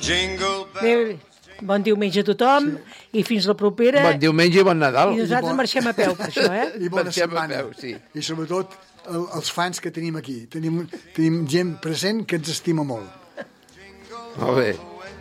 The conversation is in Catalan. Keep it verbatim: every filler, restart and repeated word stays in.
Bé, bon diumenge a tothom i fins la propera. Bon diumenge i bon Nadal. I nosaltres marxem a peu per això, eh? I bona Marxem a setmana. peu, sí. I sobretot el, els fans que tenim aquí. Tenim, tenim gent present que ens estima molt. Molt bé.